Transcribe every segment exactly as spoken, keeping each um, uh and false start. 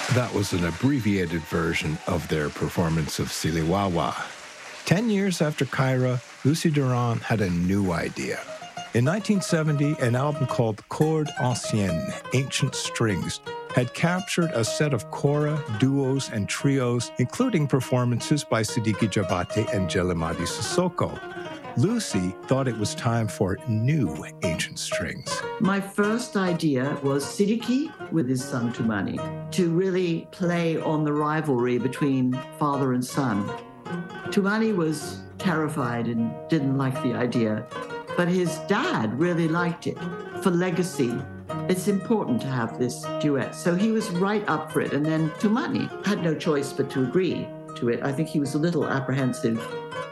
That was an abbreviated version of their performance of Siliwawa. Ten years after Kyra, Lucy Durand had a new idea. In nineteen seventy, an album called Cordes Anciennes, Ancient Strings, had captured a set of kora, duos, and trios, including performances by Sidiki Diabaté and Jelimadi Sissoko. Lucy thought it was time for new ancient strings. My first idea was Sidiki with his son Toumani, to really play on the rivalry between father and son. Toumani was terrified and didn't like the idea, but his dad really liked it. For legacy, it's important to have this duet. So he was right up for it. And then Toumani had no choice but to agree to it. I think he was a little apprehensive.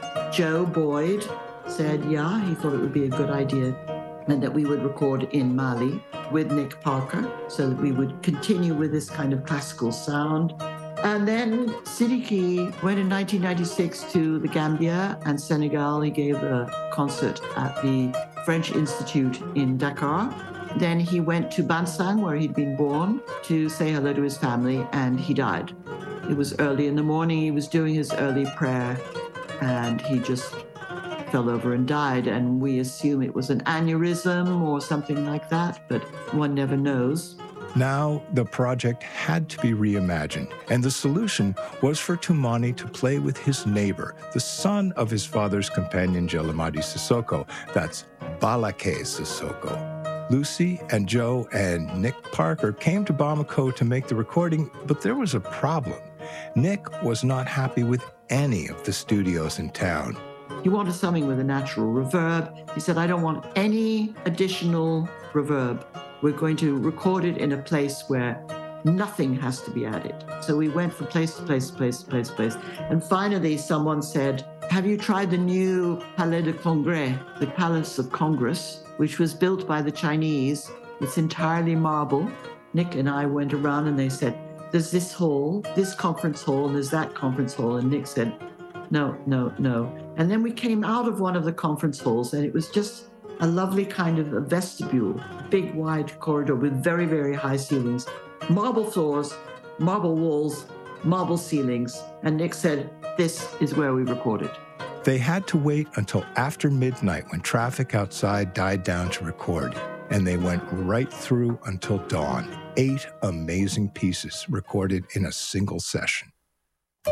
Joe Boyd said, yeah, he thought it would be a good idea and that we would record in Mali with Nick Parker so that we would continue with this kind of classical sound. And then Sidiki went in nineteen ninety-six to the Gambia and Senegal. He gave a concert at the French Institute in Dakar. Then he went to Bansang, where he'd been born, to say hello to his family, and he died. It was early in the morning. He was doing his early prayer, and he just fell over and died. And we assume it was an aneurysm or something like that, but one never knows. Now, the project had to be reimagined, and the solution was for Toumani to play with his neighbor, the son of his father's companion, Jelimadi Sissoko. That's Balaké Sissoko. Lucy and Joe and Nick Parker came to Bamako to make the recording, but there was a problem. Nick was not happy with any of the studios in town. He wanted something with a natural reverb. He said, I don't want any additional reverb. We're going to record it in a place where nothing has to be added. So we went from place to place to place to place to place. And finally, someone said, have you tried the new Palais de Congrès, the Palace of Congress, which was built by the Chinese? It's entirely marble. Nick and I went around and they said, there's this hall, this conference hall, and there's that conference hall. And Nick said, no, no, no. And then we came out of one of the conference halls and it was just a lovely kind of a vestibule, big wide corridor with very, very high ceilings, marble floors, marble walls, marble ceilings. And Nick said, this is where we recorded. They had to wait until after midnight when traffic outside died down to record, and they went right through until dawn. Eight amazing pieces recorded in a single session.